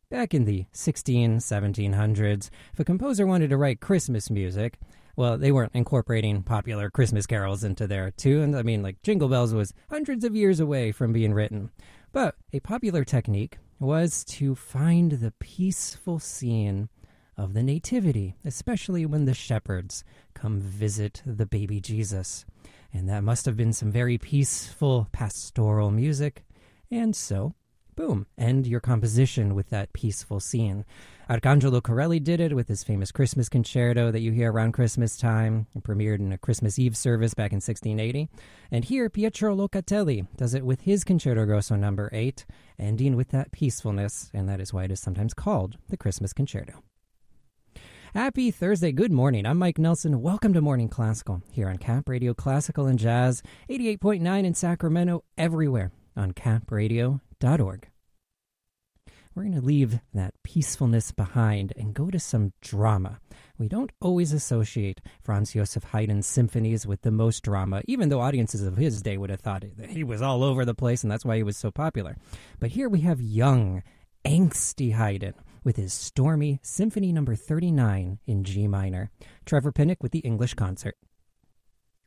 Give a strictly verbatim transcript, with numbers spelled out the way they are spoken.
Back in the sixteen, seventeen hundreds, if a composer wanted to write Christmas music, well, they weren't incorporating popular Christmas carols into their tunes. I mean, like Jingle Bells was hundreds of years away from being written. But a popular technique was to find the peaceful scene of the Nativity, especially when the shepherds come visit the baby Jesus. And that must have been some very peaceful pastoral music. And so, boom, end your composition with that peaceful scene. Arcangelo Corelli did it with his famous Christmas concerto that you hear around Christmas time. It premiered in a Christmas Eve service back in sixteen eighty. And here, Pietro Locatelli does it with his Concerto Grosso number eight, ending with that peacefulness, and that is why it is sometimes called the Christmas Concerto. Happy Thursday. Good morning. I'm Mike Nelson. Welcome to Morning Classical here on Cap Radio Classical and Jazz, eighty-eight point nine in Sacramento, everywhere on cap radio dot org. We're going to leave that peacefulness behind and go to some drama. We don't always associate Franz Joseph Haydn's symphonies with the most drama, even though audiences of his day would have thought that he was all over the place and that's why he was so popular. But here we have young, angsty Haydn with his stormy Symphony number thirty-nine in G minor. Trevor Pinnock with the English Concert.